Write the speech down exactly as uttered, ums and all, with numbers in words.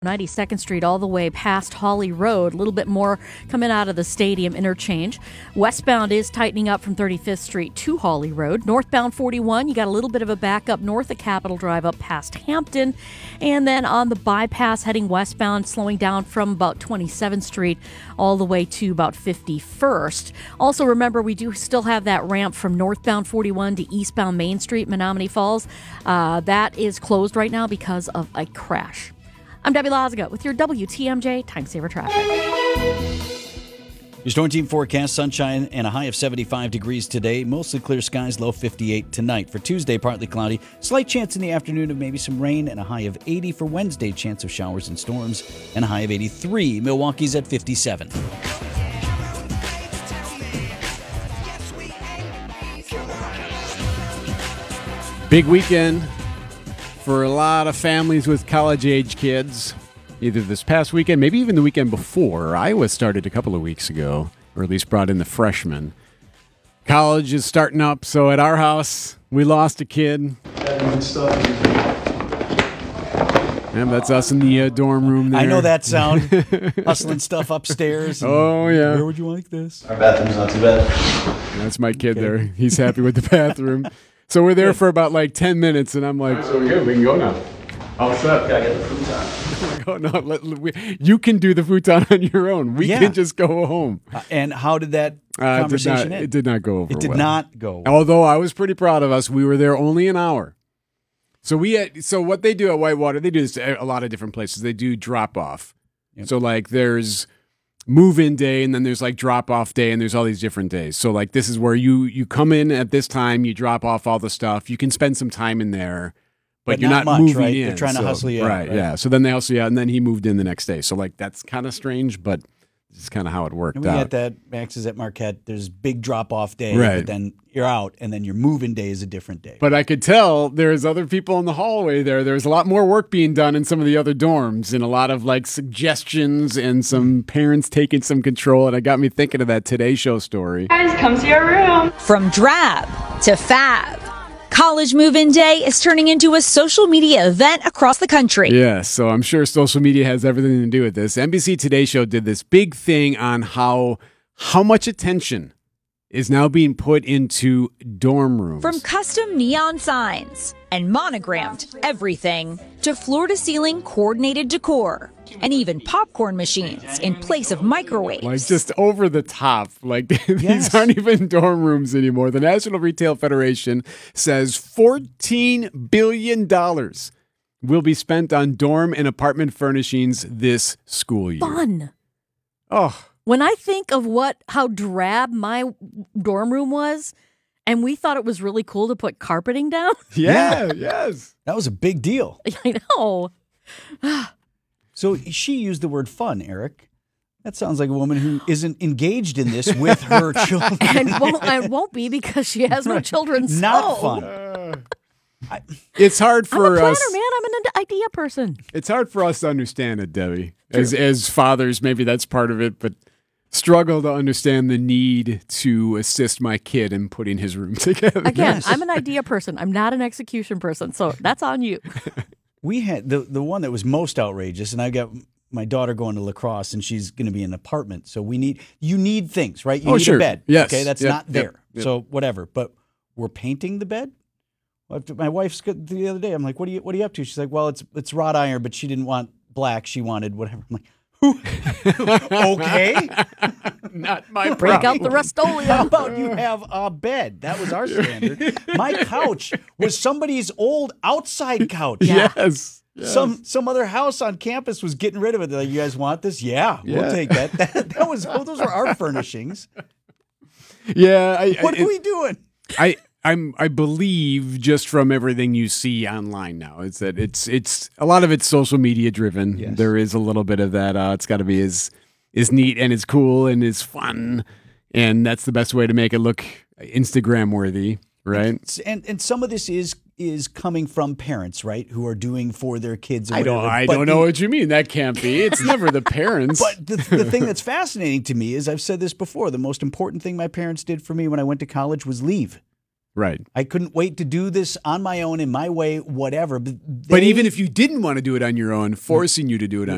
ninety-second Street all the way past Holly Road, a little bit more coming out of the stadium interchange. Westbound is tightening up from thirty-fifth Street to Holly Road. Northbound forty-one, you got a little bit of a backup north of Capitol Drive up past Hampton. And then on the bypass heading westbound, slowing down from about twenty-seventh Street all the way to about fifty-first. Also remember, we do still have that ramp from northbound forty-one to eastbound Main Street, Menominee Falls. Uh, that is closed right now because of a crash. I'm Debbie Lazaga with your W T M J Time Saver Traffic. Your Storm Team forecast, sunshine and a high of seventy-five degrees today. Mostly clear skies, low fifty-eight tonight. For Tuesday, partly cloudy. Slight chance in the afternoon of maybe some rain and a high of eighty. For Wednesday, chance of showers and storms and a high of eighty-three. Milwaukee's at fifty-seven. Big weekend for a lot of families with college-age kids, either this past weekend, maybe even the weekend before. Iowa started a couple of weeks ago, or at least brought in the freshmen. College is starting up, so at our house, we lost a kid. And that's us in the uh, dorm room there. I know that sound. Hustling stuff upstairs. Oh, yeah. Where would you like this? Our bathroom's not too bad. That's my kid Okay. there. He's happy with the bathroom. So we're there for about like ten minutes, and I'm like, so we're good. We can go now. All set. Gotta get the futon. Oh, no, let, we, you can do the futon on your own. We Yeah. can just go home. Uh, and how did that Uh, conversation it, did not, end? it did not go over It did well. not go. Although I was pretty proud of us. We were there only an hour. So we had, so what they do at Whitewater, they do this at a lot of different places. They do drop off. Yep. So like there's move-in day, and then there's like drop-off day, and there's all these different days. So like this is where you you come in at this time, you drop off all the stuff. You can spend some time in there, but, But you're not not, much, moving right? in. They're trying to So- hustle you out, right, right? yeah. So then they hustle you out, and then he moved in the next day. So like that's kind of strange, but it's kind of how it worked And we out. get that, Max is at Marquette, there's big drop-off day, Right. but then you're out, and then your move-in day is a different day. But I could tell there's other people in the hallway there. There's a lot more work being done in some of the other dorms, and a lot of like suggestions and some parents taking some control. And it got me thinking of that Today Show story. Guys, come see our room. From drab to fab, College Move-In Day is turning into a social media event across the country. Yeah, so I'm sure social media has everything to do with this. N B C Today Show did this big thing on how how much attention is now being put into dorm rooms. From custom neon signs and monogrammed everything to floor-to-ceiling coordinated decor and even popcorn machines in place of microwaves. Like just over the top. Like these Yes. aren't even dorm rooms anymore. The National Retail Federation says fourteen billion dollars will be spent on dorm and apartment furnishings this school year. Fun. Oh, When I think of what how drab my dorm room was, and we thought it was really cool to put carpeting down. yeah, yes. That was a big deal. I know. So she used the word fun, Eric. That sounds like a woman who isn't engaged in this with her children. And won't, and won't be because she has no children. So. Not fun. It's hard I'm a for planner, us. man. I'm an idea person. It's hard for us to understand it, Debbie. As as fathers, maybe that's part of it, but struggle to understand the need to assist my kid in putting his room together. Again, Yes. I'm an idea person. I'm not an execution person. So that's on you. We had the the one that was most outrageous, and I got my daughter going to lacrosse, and she's going to be in an apartment. So we need you need things, right? You Oh, need sure. a bed. Yes. Okay, that's Yep. not Yep. there. Yep. So whatever. But we're painting the bed. My wife's got- the other day. I'm like, "What are you What are you up to?" She's like, "Well, it's it's wrought iron, but she didn't want black. She wanted whatever." I'm like, "Who? Okay." Not my Break out problem. the How Rust-Oleum. about you have a bed? That was our standard. My couch was somebody's old outside couch. Yes. yes. Some some other house on campus was getting rid of it. They're like, "You guys want this? Yeah, Yeah. we'll take that." That, that was oh, those are our furnishings. Yeah. I, What I, are we doing? I I'm I believe just from everything you see online now, it's that it's it's a lot of it's social media driven. Yes. There is a little bit of that. Uh, it's got to be as as neat and as cool and as fun, and that's the best way to make it look Instagram worthy, right? And and some of this is is coming from parents, right, who are doing for their kids. And I don't whatever. I But don't the- know what you mean. That can't be. It's never the parents. But the, the thing that's fascinating to me is I've said this before. The most important thing my parents did for me when I went to college was leave. Right. I couldn't wait to do this on my own, in my way, whatever. But, But they- even if you didn't want to do it on your own, forcing you to do it on